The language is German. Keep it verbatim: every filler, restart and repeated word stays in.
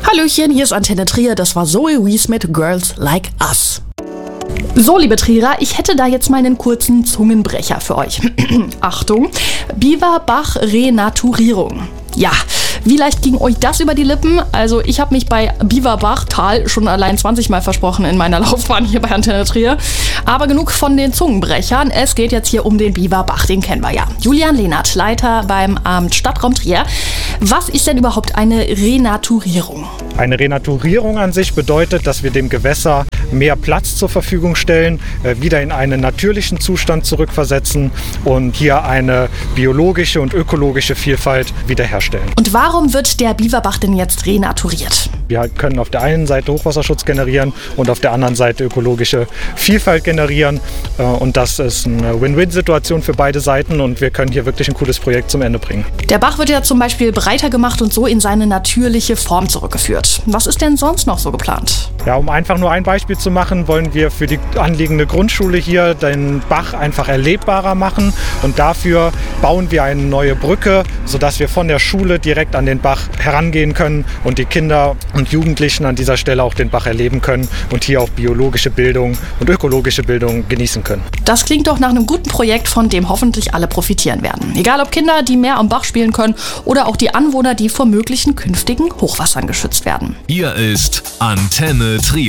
Hallöchen, hier ist Antenne Trier, das war Zoe Wees mit Girls Like Us. So, liebe Trierer, ich hätte da jetzt mal einen kurzen Zungenbrecher für euch. Achtung, Biberbach-Renaturierung. Ja, wie leicht ging euch das über die Lippen? Also ich habe mich bei Biberbachtal schon allein zwanzig Mal versprochen in meiner Laufbahn hier bei Antenne Trier. Aber genug von den Zungenbrechern. Es geht jetzt hier um den Biberbach, den kennen wir ja. Julian Lehnert, Leiter beim Amt Stadtraum Trier. Was ist denn überhaupt eine Renaturierung? Eine Renaturierung an sich bedeutet, dass wir dem Gewässer mehr Platz zur Verfügung stellen, wieder in einen natürlichen Zustand zurückversetzen und hier eine biologische und ökologische Vielfalt wiederherstellen. Und warum wird der Biberbach denn jetzt renaturiert? Wir können auf der einen Seite Hochwasserschutz generieren und auf der anderen Seite ökologische Vielfalt generieren. Und das ist eine Win-Win-Situation für beide Seiten und wir können hier wirklich ein cooles Projekt zum Ende bringen. Der Bach wird ja zum Beispiel breiter gemacht und so in seine natürliche Form zurückgeführt. Was ist denn sonst noch so geplant? Ja, um einfach nur ein Beispiel zu machen, wollen wir für die anliegende Grundschule hier den Bach einfach erlebbarer machen. Und dafür bauen wir eine neue Brücke, sodass wir von der Schule direkt an den Bach herangehen können und die Kinder und Jugendlichen an dieser Stelle auch den Bach erleben können und hier auch biologische Bildung und ökologische Bildung genießen können. Das klingt doch nach einem guten Projekt, von dem hoffentlich alle profitieren werden. Egal ob Kinder, die mehr am Bach spielen können oder auch die Anwohner, die vor möglichen künftigen Hochwassern geschützt werden. Hier ist Antenne Trier.